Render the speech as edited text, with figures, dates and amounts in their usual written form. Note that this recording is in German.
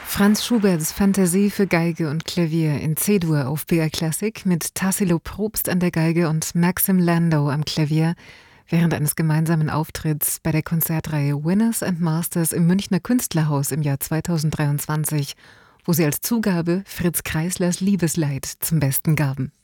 Franz Schuberts Fantasie für Geige und Klavier in C-Dur auf BR Classic mit Tassilo Probst an der Geige und Maxim Landau am Klavier während eines gemeinsamen Auftritts bei der Konzertreihe Winners and Masters im Münchner Künstlerhaus im Jahr 2023, wo sie als Zugabe Fritz Kreislers Liebesleid zum Besten gaben.